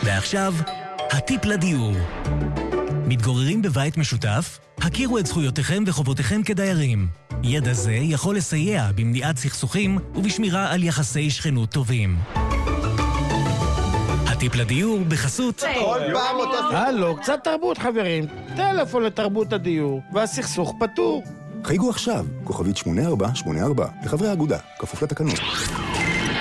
ועכשיו, הטיפ לדיור. מתגוררים בבית משותף? הכירו את זכויותיכם וחובותיכם כדיירים. ידע זה יכול לסייע במניעת סכסוכים ובשמירה על יחסי שכנות טובים. הטיפ לדיור בחסות... הלו, קצת תרבות חברים. טלפון לתרבות הדיור, והסכסוך פתור. חייגו עכשיו, כוכבית 8484, לחברי האגודה, כפוף לתקנון.